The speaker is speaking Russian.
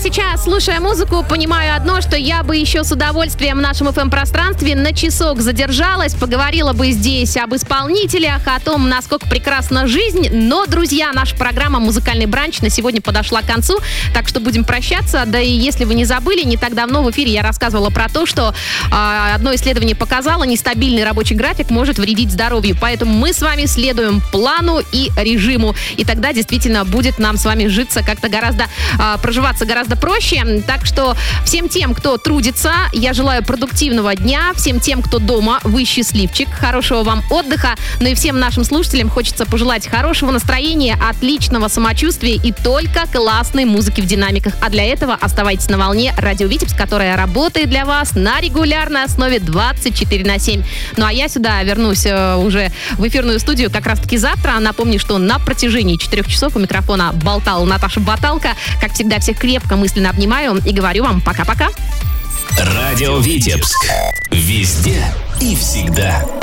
сейчас, слушая музыку, понимаю одно, что я бы еще с удовольствием в нашем FM-пространстве на часок задержалась, поговорила бы здесь об исполнителях, о том, насколько прекрасна жизнь. Но, друзья, наша программа «Музыкальный бранч» на сегодня подошла к концу, так что будем прощаться. Да и если вы не забыли, не так давно в эфире я рассказывала про то, что одно исследование показало, нестабильный рабочий график может вредить здоровью. Поэтому мы с вами следуем плану и режиму. И тогда действительно будет нам с вами житься как-то гораздо, проживаться гораздо проще. Так что всем тем, кто трудится, я желаю продуктивного дня. Всем тем, кто дома, вы счастливчик. Хорошего вам отдыха. Ну и всем нашим слушателям хочется пожелать хорошего настроения, отличного самочувствия и только классной музыки в динамиках. А для этого оставайтесь на волне Радио Витебск, которая работает для вас на регулярной основе 24/7. Ну а я сюда вернусь уже в эфирную студию как раз-таки завтра. Напомню, что на протяжении 4 часов у микрофона болтала Наташа Баталка. Как всегда, всех крепко мысленно обнимаю и говорю вам пока-пока. Радио Витебск. Везде и всегда.